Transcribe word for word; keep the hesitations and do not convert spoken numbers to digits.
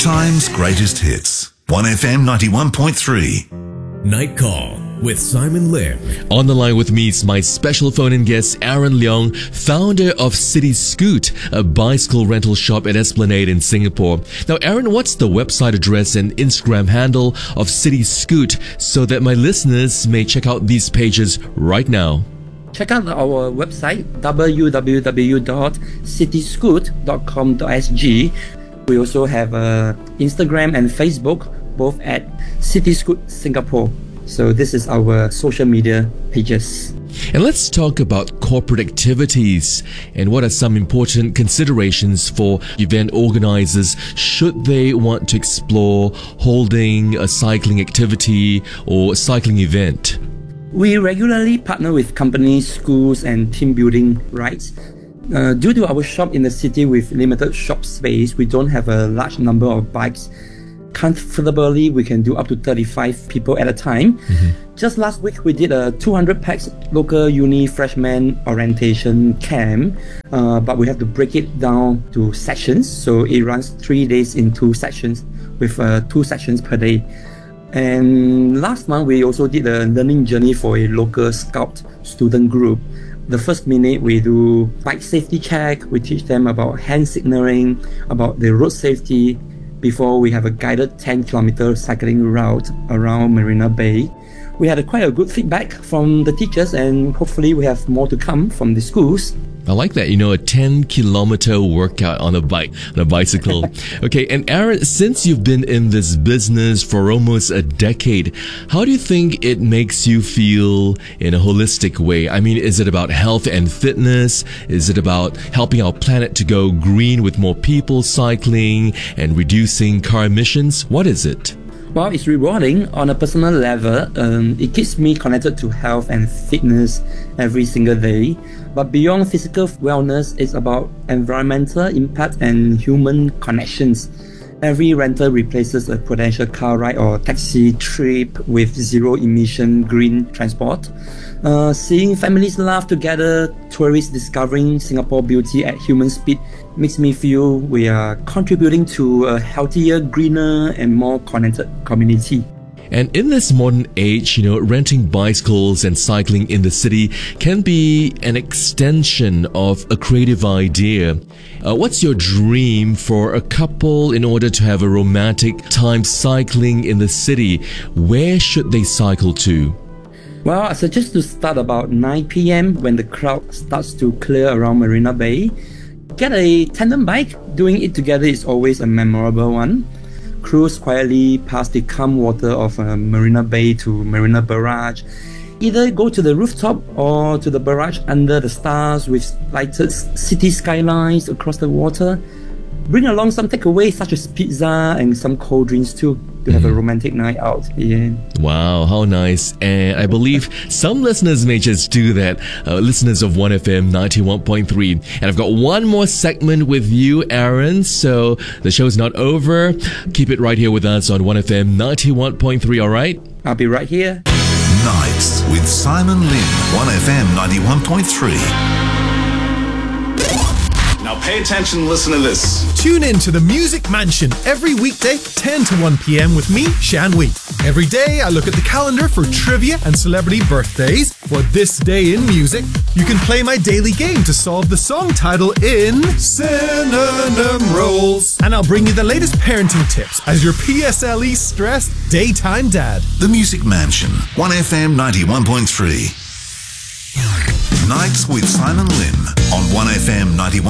time's greatest hits. one F M ninety-one point three. Night Call with Simon Lim. On the line with me is my special phone-in guest, Aaron Leong, founder of City Scoot, a bicycle rental shop at Esplanade in Singapore. Now, Aaron, what's the website address and Instagram handle of City Scoot so that my listeners may check out these pages right now? Check out our website, w w w dot cityscoot dot com dot s g. We also have uh, Instagram and Facebook, both at City Scoot Singapore. So this is our social media pages. And let's talk about corporate activities and what are some important considerations for event organizers should they want to explore holding a cycling activity or a cycling event. We regularly partner with companies, schools, and team building rides. Uh, due to our shop in the city with limited shop space, we don't have a large number of bikes. Comfortably, we can do up to thirty-five people at a time. Mm-hmm. Just last week, we did a two hundred pax local uni freshman orientation camp, uh, but we have to break it down to sections. So it runs three days in two sections with uh, two sections per day. And last month, we also did a learning journey for a local scout student group. The first minute, we do bike safety check. We teach them about hand signaling, about the road safety, before we have a guided ten kilometer cycling route around Marina Bay. We had a quite a good feedback from the teachers, and hopefully we have more to come from the schools. I like that, you know, a ten kilometer workout on a bike, on a bicycle. Okay, and Aaron, since you've been in this business for almost a decade, how do you think it makes you feel in a holistic way? I mean, is it about health and fitness? Is it about helping our planet to go green with more people cycling and reducing car emissions? What is it? Well, it's rewarding on a personal level. Um, it keeps me connected to health and fitness every single day. But beyond physical wellness, it's about environmental impact and human connections. Every rental replaces a potential car ride or taxi trip with zero-emission green transport. Uh, seeing families laugh together, tourists discovering Singapore beauty at human speed makes me feel we are contributing to a healthier, greener, and more connected community. And in this modern age, you know, renting bicycles and cycling in the city can be an extension of a creative idea. Uh, what's your dream for a couple in order to have a romantic time cycling in the city? Where should they cycle to? Well, I suggest to start about nine p m when the crowd starts to clear around Marina Bay. Get a tandem bike. Doing it together is always a memorable one. Cruise quietly past the calm water of uh, Marina Bay to Marina Barrage. Either go to the rooftop or to the barrage under the stars with lighted city skylines across the water. Bring along some takeaways such as pizza and some cold drinks too to have a romantic night out. Yeah. Wow, how nice. And I believe some listeners may just do that, uh, listeners of one F M ninety-one point three. And I've got one more segment with you, Aaron, so the show's not over. Keep it right here with us on one F M ninety-one point three, all right? I'll be right here. Nights with Simon Lim, one F M ninety-one point three. Now pay attention and listen to this. Tune in to the Music Mansion every weekday, ten to one p m with me, Shan Wee. Every day, I look at the calendar for trivia and celebrity birthdays. For this day in music, you can play my daily game to solve the song title in Synonym Rolls. And I'll bring you the latest parenting tips as your P S L E stressed daytime dad. The Music Mansion, one F M ninety-one point three. Nights with Simon Lim on one F M ninety-one.